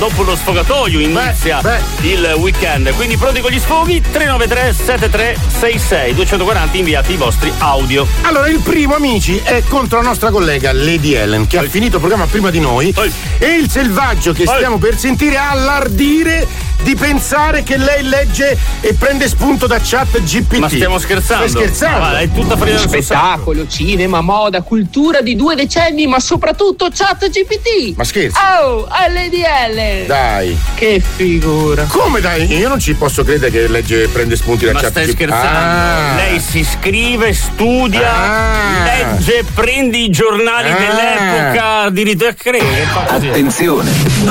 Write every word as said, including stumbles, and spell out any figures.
dopo lo sfogatoio inizia beh, beh. il weekend. Quindi pronti con gli sfoghi? tre nove tre sette tre sei sei duecentoquaranta, inviate i vostri audio. Allora, il primo, amici, è contro la nostra collega Lady Ellen, che Oi. ha finito il programma prima di noi. Oi. E il selvaggio che Oi. stiamo per sentire ha l'ardire di pensare che lei legge e prende spunto da Chat G P T. Ma stiamo scherzando? Stai scherzando? Ma è tutta fuori dal spettacolo, cinema, moda, cultura di due decenni, ma soprattutto Chat G P T. Ma scherzi? Oh, a Lady Ellen. Dai. Che figura. Come dai? Io non ci posso credere che legge e prende spunti da ma Chat G P T. Ma stai scherzando? Ah. Lei si scrive, studia, ah. legge, prende i giornali ah. dell'epoca, addirittura crede. Attenzione,